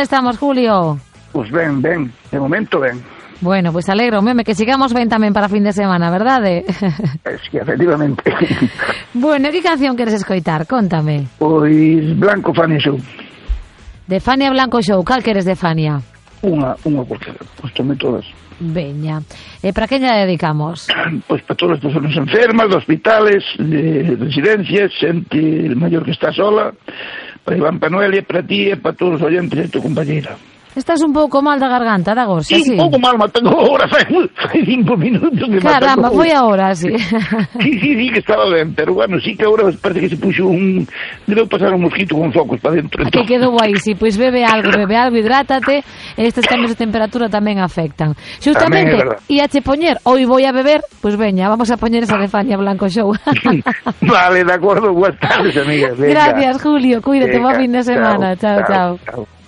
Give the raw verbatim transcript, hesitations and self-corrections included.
te estamos, Julio? Pois ben, ben, de momento ben. Bueno, pois pues alegro, meme, que sigamos ben tamén para fin de semana, verdade? Es que, efectivamente. Bueno, que canción queres escoitar? Contame. Pois Blanco Fania Show. De Fania Blanco Show, cal queres de Fania? Unha, unha porque postome todas. Veña. E para quen lla dedicamos? Pois para todas as persoas enfermas, de hospitales, de residencias, xente maior que está sola, para Iván Panuel e para ti e para todos os oyentes e tu compañeira. Estás un pouco mal da garganta, da gorxa, sí? Sí, un pouco mal, me tengo ahora, fai cinco minutos que Caramba, foi agora, sí. Sí, sí, sí, que estaba ben, pero bueno, sí que agora parece que se puxo un... Deu pasar un mosquito con focos para dentro. Aquí quedou aí, sí, pois bebe algo, bebe algo, hidrátate, estes cambios de temperatura tamén afectan. Justamente, ia che poñer, hoy voy a beber, pois veña, vamos a poñer esa de Fania Blanco Show. Vale, de acordo, boas tardes, amigas. Gracias, Julio, cuídate, boa fin de semana, chao, chao. chao.